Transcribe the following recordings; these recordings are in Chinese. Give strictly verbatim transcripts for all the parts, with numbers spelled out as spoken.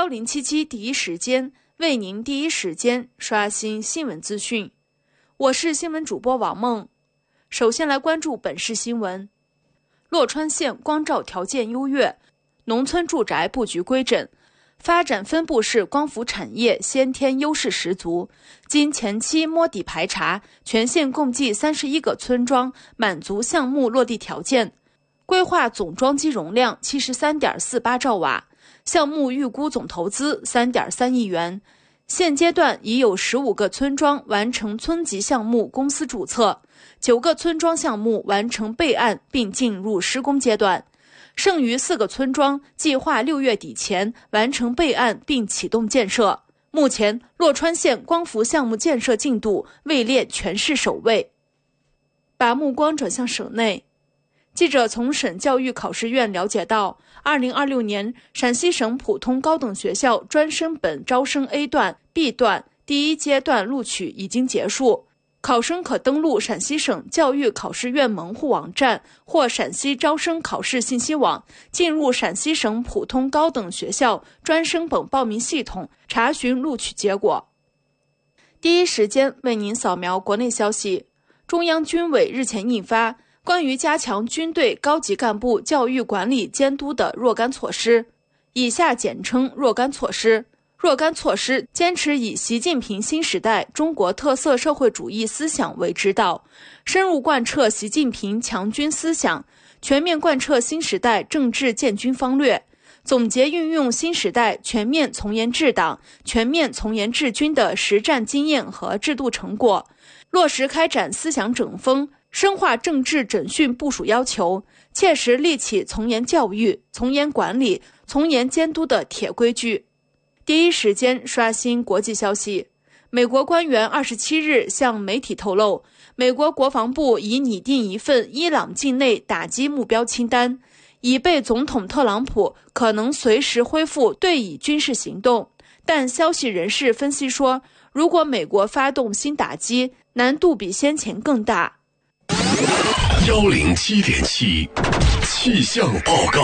幺零七七第一时间为您第一时间刷新新闻资讯。我是新闻主播王梦。首先来关注本市新闻。洛川县光照条件优越，农村住宅布局规整，发展分布式光伏产业先天优势十足。经前期摸底排查，全县共计三十一个村庄满足项目落地条件，规划总装机容量 七十三点四八兆瓦，项目预估总投资 三点三亿元。现阶段已有十五个村庄完成村级项目公司注册，九个村庄项目完成备案并进入施工阶段，剩余四个村庄计划六月底前完成备案并启动建设。目前，洛川县光伏项目建设进度位列全市首位。把目光转向省内，记者从省教育考试院了解到，二零二六年陕西省普通高等学校专升本招生 A 段、B 段第一阶段录取已经结束，考生可登录陕西省教育考试院门户网站或陕西招生考试信息网，进入陕西省普通高等学校专升本报名系统查询录取结果。第一时间为您扫描国内消息。中央军委日前印发关于加强军队高级干部教育管理监督的若干措施，以下简称若干措施。若干措施坚持以习近平新时代中国特色社会主义思想为指导，深入贯彻习近平强军思想，全面贯彻新时代政治建军方略，总结运用新时代全面从严治党、全面从严治军的实战经验和制度成果，落实开展思想整风，深化政治整训部署要求，切实立起从严教育、从严管理、从严监督的铁规矩。第一时间刷新国际消息。美国官员二十七日向媒体透露，美国国防部已拟定一份伊朗境内打击目标清单，已被总统特朗普可能随时恢复对以军事行动。但消息人士分析说，如果美国发动新打击，难度比先前更大。 幺零七点七气象报告。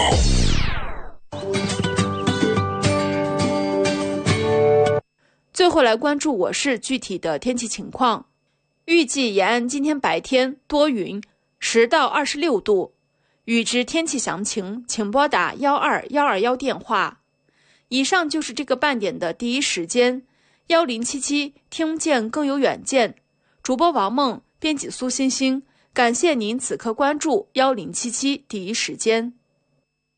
最后来关注我市具体的天气情况。预计沿岸今天白天多云，十到二十六度。预知天气详情，请拨打幺二幺二幺电话。以上就是这个半点的第一时间。幺零七七听见更有远见。主播王梦，编辑苏欣欣。感谢您此刻关注幺零七七第一时间。